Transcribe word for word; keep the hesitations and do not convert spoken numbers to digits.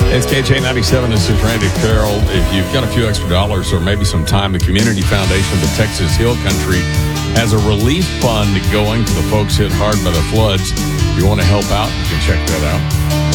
It's K J ninety-seven. This is Randy Carroll. If you've got a few extra dollars or maybe some time, the Community Foundation of the Texas Hill Country has a relief fund going for the folks hit hard by the floods. If you want to help out, you can check that out.